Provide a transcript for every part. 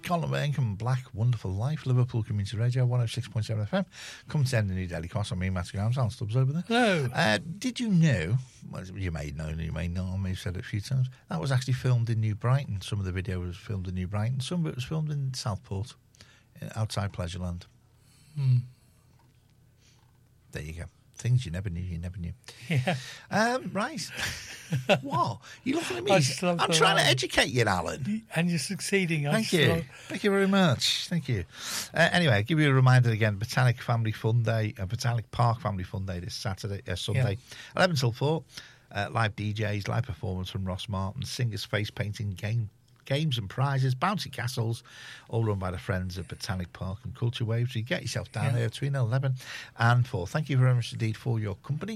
Colin Waingham, Black Wonderful Life, Liverpool Community Radio, 106.7 FM. Come to New Delhi Cross. I'm me, Matthew Grams, Alan Stubbs over there. Hello. Did you know, well, you may know, you may not, I may have said it a few times, that was actually filmed in New Brighton. Some of the video was filmed in New Brighton. Some of it was filmed in Southport, outside Pleasureland. There you go. Things you never knew. Yeah. Right. What? You looking at me? I just love I'm the trying to line. educate you, Alan. And you're succeeding. Thank you. Thank you very much. Thank you. Anyway, I'll give you a reminder again. Botanic Family Fun Day, Botanic Park Family Fun Day this Sunday, 11 till 4. Live DJs, live performance from Ross Martin, singers, face painting, games and prizes, bouncy castles, all run by the friends of Botanic Park and Culture Wave. So you get yourself down there between 11 and 4. Thank you very much indeed for your company.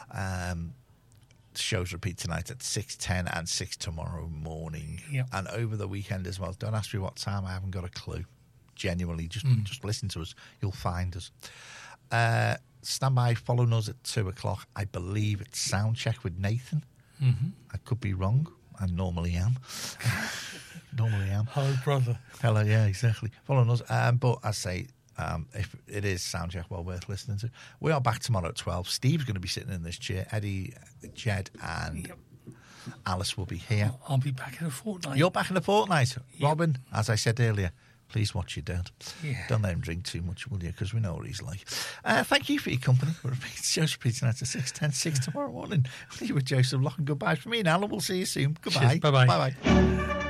Shows repeat tonight at 6:10 and 6 tomorrow morning. And over the weekend as well. Don't ask me what time, I haven't got a clue. Genuinely, just listen to us. You'll find us. Stand by, follow us at 2 o'clock. I believe it's Sound Check with Nathan. I could be wrong. I normally am. Hello, brother. Hello, yeah, exactly. Follow us. But I say, if it is Soundcheck, well worth listening to. We are back tomorrow at 12. Steve's going to be sitting in this chair. Eddie, Jed, and Alice will be here. I'll be back in a fortnight. You're back in a fortnight. Robin, as I said earlier, please watch your dad. Yeah. Don't let him drink too much, will you? Because we know what he's like. Thank you for your company. We're repeating tonight at 6:10, 6 tomorrow morning. I'll leave you with Joseph Lock and goodbye from me now. We'll see you soon. Goodbye. Cheers. Bye-bye. Bye-bye.